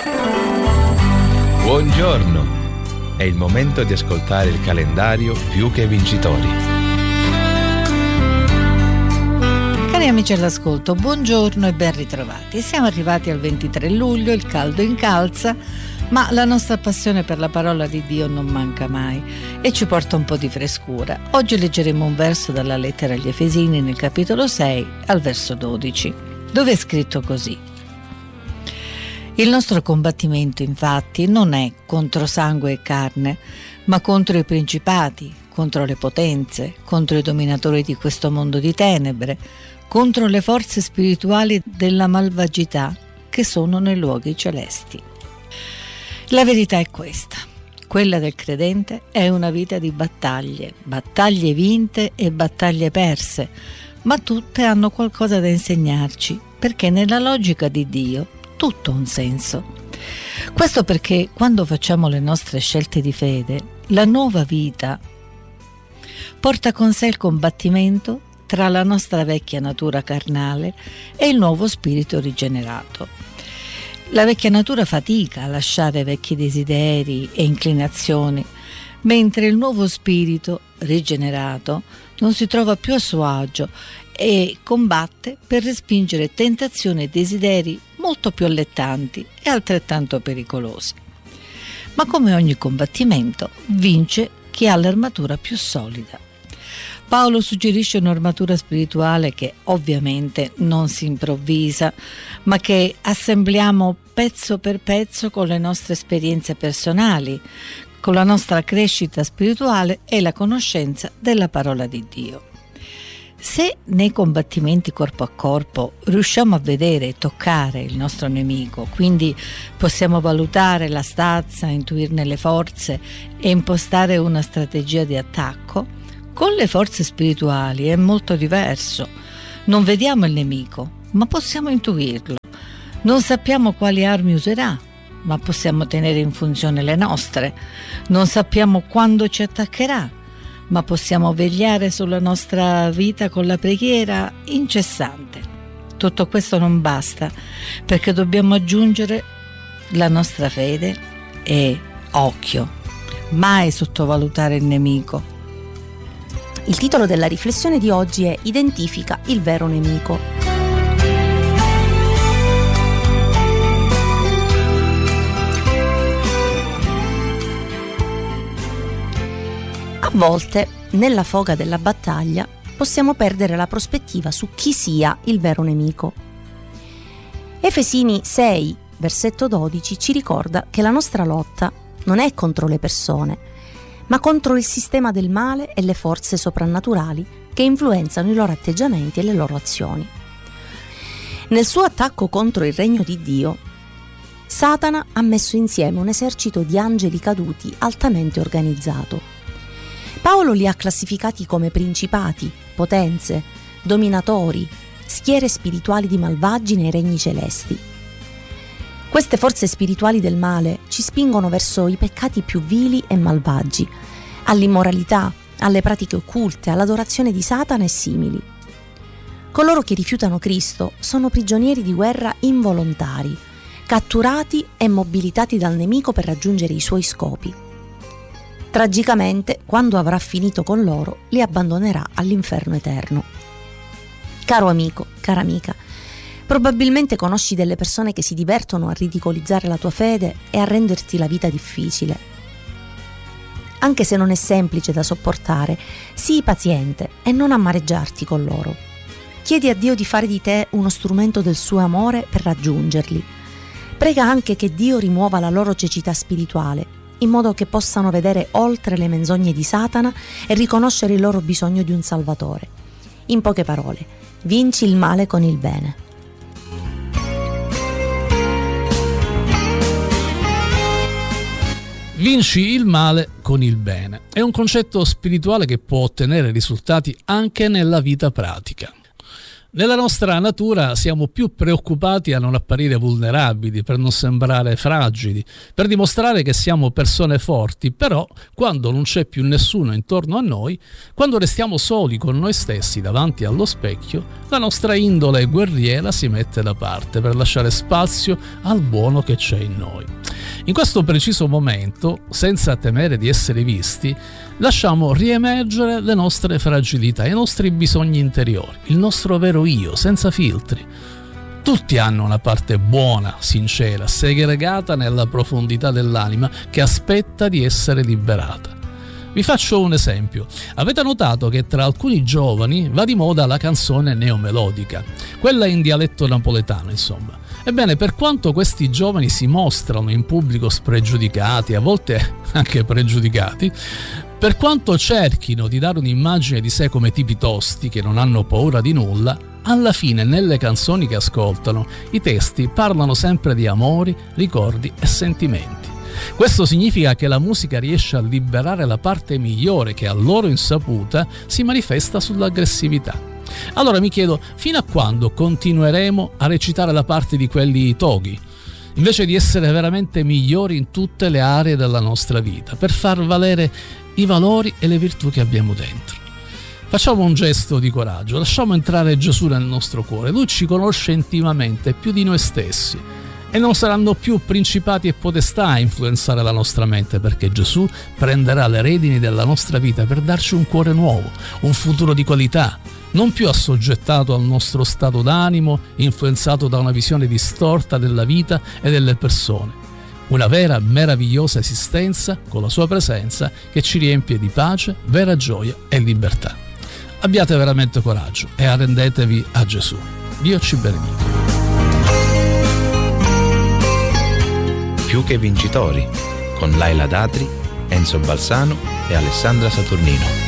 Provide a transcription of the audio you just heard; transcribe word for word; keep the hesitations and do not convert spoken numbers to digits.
Buongiorno, è il momento di ascoltare il calendario Più che Vincitori. Cari amici all'ascolto, buongiorno e ben ritrovati. Siamo arrivati al ventitré luglio, il caldo incalza, ma la nostra passione per la parola di Dio non manca mai e ci porta un po' di frescura. Oggi leggeremo un verso dalla lettera agli Efesini nel capitolo sei al verso dodici, dove è scritto così: il nostro combattimento infatti non è contro sangue e carne, ma contro i principati, contro le potenze, contro i dominatori di questo mondo di tenebre, contro le forze spirituali della malvagità che sono nei luoghi celesti. La verità è questa: quella del credente è una vita di battaglie, battaglie vinte e battaglie perse, ma tutte hanno qualcosa da insegnarci, perché nella logica di Dio tutto ha un senso. Questo perché quando facciamo le nostre scelte di fede, la nuova vita porta con sé il combattimento tra la nostra vecchia natura carnale e il nuovo spirito rigenerato. La vecchia natura fatica a lasciare vecchi desideri e inclinazioni, mentre il nuovo spirito rigenerato non si trova più a suo agio e combatte per respingere tentazioni e desideri molto più allettanti e altrettanto pericolosi. Ma come ogni combattimento, vince chi ha l'armatura più solida. Paolo suggerisce un'armatura spirituale che ovviamente non si improvvisa, ma che assembliamo pezzo per pezzo con le nostre esperienze personali, con la nostra crescita spirituale e la conoscenza della parola di Dio. Se nei combattimenti corpo a corpo riusciamo a vedere e toccare il nostro nemico, quindi possiamo valutare la stazza, intuirne le forze e impostare una strategia di attacco, con le forze spirituali è molto diverso. Non vediamo il nemico, ma possiamo intuirlo. Non sappiamo quali armi userà, ma possiamo tenere in funzione le nostre. Non sappiamo quando ci attaccherà, ma possiamo vegliare sulla nostra vita con la preghiera incessante. Tutto questo non basta, perché dobbiamo aggiungere la nostra fede e occhio, mai sottovalutare il nemico. Il titolo della riflessione di oggi è Identifica il vero nemico. A volte, nella foga della battaglia, possiamo perdere la prospettiva su chi sia il vero nemico. Efesini sei, versetto dodici, ci ricorda che la nostra lotta non è contro le persone, ma contro il sistema del male e le forze soprannaturali che influenzano i loro atteggiamenti e le loro azioni. Nel suo attacco contro il regno di Dio, Satana ha messo insieme un esercito di angeli caduti altamente organizzato. Paolo li ha classificati come principati, potenze, dominatori, schiere spirituali di malvagi nei regni celesti. Queste forze spirituali del male ci spingono verso i peccati più vili e malvagi, all'immoralità, alle pratiche occulte, all'adorazione di Satana e simili. Coloro che rifiutano Cristo sono prigionieri di guerra involontari, catturati e mobilitati dal nemico per raggiungere i suoi scopi. Tragicamente, quando avrà finito con loro, li abbandonerà all'inferno eterno. Caro amico, cara amica, probabilmente conosci delle persone che si divertono a ridicolizzare la tua fede e a renderti la vita difficile. Anche se non è semplice da sopportare, sii paziente e non amareggiarti con loro. Chiedi a Dio di fare di te uno strumento del suo amore per raggiungerli. Prega anche che Dio rimuova la loro cecità spirituale, in modo che possano vedere oltre le menzogne di Satana e riconoscere il loro bisogno di un Salvatore. In poche parole, vinci il male con il bene. Vinci il male con il bene. È un concetto spirituale che può ottenere risultati anche nella vita pratica. Nella nostra natura siamo più preoccupati a non apparire vulnerabili, per non sembrare fragili, per dimostrare che siamo persone forti, però quando non c'è più nessuno intorno a noi, quando restiamo soli con noi stessi davanti allo specchio, la nostra indole guerriera si mette da parte per lasciare spazio al buono che c'è in noi. In questo preciso momento, senza temere di essere visti, lasciamo riemergere le nostre fragilità, i nostri bisogni interiori, il nostro vero io, senza filtri. Tutti hanno una parte buona, sincera, segregata nella profondità dell'anima, che aspetta di essere liberata. Vi faccio un esempio. Avete notato che tra alcuni giovani va di moda la canzone neomelodica, quella in dialetto napoletano, insomma. Ebbene, per quanto questi giovani si mostrano in pubblico spregiudicati, a volte anche pregiudicati, per quanto cerchino di dare un'immagine di sé come tipi tosti che non hanno paura di nulla, alla fine nelle canzoni che ascoltano i testi parlano sempre di amori, ricordi e sentimenti. Questo significa che la musica riesce a liberare la parte migliore che a loro insaputa si manifesta sull'aggressività. Allora mi chiedo, fino a quando continueremo a recitare la parte di quelli toghi, invece di essere veramente migliori in tutte le aree della nostra vita, per far valere i valori e le virtù che abbiamo dentro? Facciamo un gesto di coraggio, lasciamo entrare Gesù nel nostro cuore. Lui ci conosce intimamente più di noi stessi e non saranno più principati e potestà a influenzare la nostra mente, perché Gesù prenderà le redini della nostra vita per darci un cuore nuovo, un futuro di qualità, non più assoggettato al nostro stato d'animo, influenzato da una visione distorta della vita e delle persone. Una vera, meravigliosa esistenza con la sua presenza che ci riempie di pace, vera gioia e libertà. Abbiate veramente coraggio e arrendetevi a Gesù. Dio ci benedica. Più che vincitori, con Laila Datri, Enzo Balsano e Alessandra Saturnino.